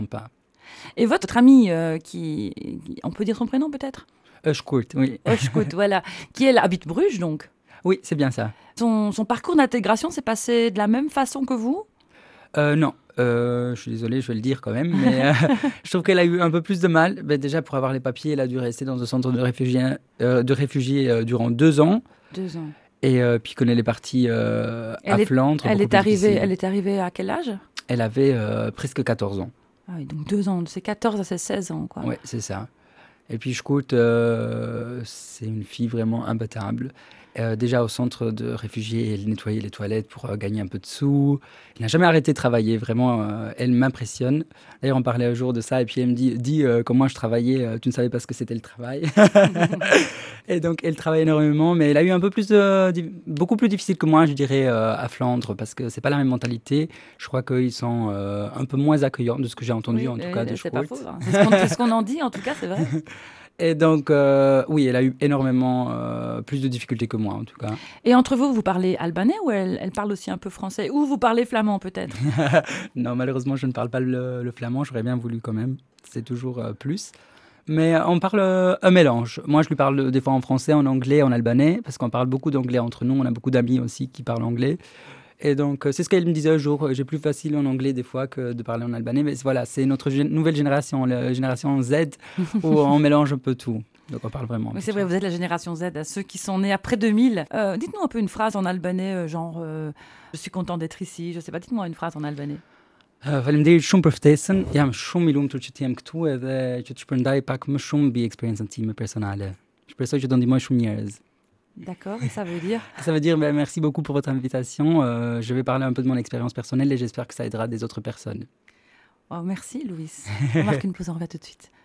pas. Et votre ami, on peut dire son prénom peut-être? Özkurt, oui. Özkurt, voilà, qui elle habite Bruges donc. Oui, c'est bien ça. Son parcours d'intégration s'est passé de la même façon que vous? Non, je suis désolé, je vais le dire quand même, mais je trouve qu'elle a eu un peu plus de mal. Ben, déjà, pour avoir les papiers, elle a dû rester dans un centre de réfugiés durant 2 ans. 2 ans. Et puis quand elle est partie à Flandre, beaucoup plus difficile. Elle est arrivée à quel âge? Elle avait presque 14 ans. Ah oui, donc 2 ans, c'est 14 à ses 16 ans, quoi. Oui, c'est ça. Et puis Shkout, c'est une fille vraiment imbattable. Déjà au centre de réfugiés, elle nettoyait les toilettes pour gagner un peu de sous. Elle n'a jamais arrêté de travailler, vraiment, elle m'impressionne. D'ailleurs, on parlait un jour de ça, et puis elle me dit quand moi je travaillais, tu ne savais pas ce que c'était le travail. Et donc, elle travaille énormément, mais elle a eu un peu beaucoup plus difficile que moi, je dirais, à Flandre, parce que c'est pas la même mentalité. Je crois qu'ils sont un peu moins accueillants, de ce que j'ai entendu, Oui, en tout cas, de c'est pas Shkout. faux, hein. C'est ce qu'on en dit, en tout cas, c'est vrai. Et donc, oui, elle a eu énormément plus de difficultés que moi, en tout cas. Et entre vous, vous parlez albanais ou elle parle aussi un peu français? Ou vous parlez flamand, peut-être? Non, malheureusement, je ne parle pas le flamand. J'aurais bien voulu quand même. C'est toujours plus. Mais on parle un mélange. Moi, je lui parle des fois en français, en anglais, en albanais, parce qu'on parle beaucoup d'anglais entre nous. On a beaucoup d'amis aussi qui parlent anglais. Et donc, c'est ce qu'elle me disait un jour. J'ai plus facile en anglais des fois que de parler en albanais. Mais voilà, c'est notre nouvelle génération, la génération Z, où on mélange un peu tout. Donc, on parle vraiment. Oui, c'est vrai, vous êtes la génération Z, à ceux qui sont nés après 2000. Dites-nous un peu une phrase en albanais, genre je suis content d'être ici. Je sais pas, dites-moi une phrase en albanais. Faleminderit shumë për ftesën. Jam shumë i lumtur që të jem këtu edhe që të shpërndaj pak më shumë mbi eksperiencën time personale. Shpresoj që do ndihmoj shumë njerëz. D'accord, et ça veut dire? Ça veut dire merci beaucoup pour votre invitation. Je vais parler un peu de mon expérience personnelle et j'espère que ça aidera des autres personnes. Oh, merci, Louis. On marque une pause, on revient tout de suite.